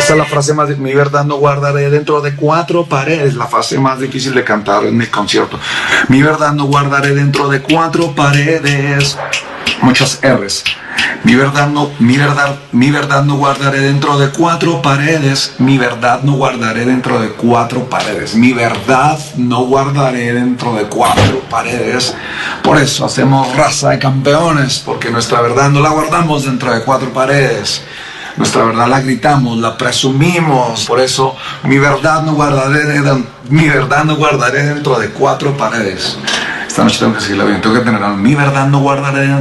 Esta es la frase más, mi verdad no guardaré dentro de cuatro paredes, la frase más difícil de cantar en mi concierto. Mi verdad no guardaré dentro de cuatro paredes. Muchas R's. Mi verdad no guardaré dentro de cuatro paredes. Mi verdad no guardaré dentro de cuatro paredes. Mi verdad no guardaré dentro de cuatro paredes. Por eso hacemos raza de campeones, porque nuestra verdad no la guardamos dentro de cuatro paredes. Nuestra verdad la gritamos, la presumimos. Por eso mi verdad no guardaré dentro de cuatro paredes. Esta noche tengo que seguirla bien, tengo que tener mi verdad no guardaré dentro